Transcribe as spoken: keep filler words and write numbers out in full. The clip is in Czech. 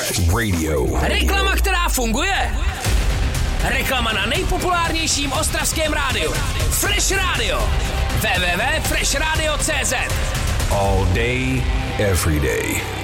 Radio. Reklama, která funguje. Reklama na nejpopulárnějším ostravském rádiu. Fresh Radio. w w w tečka fresh radio tečka c z. All day, every day.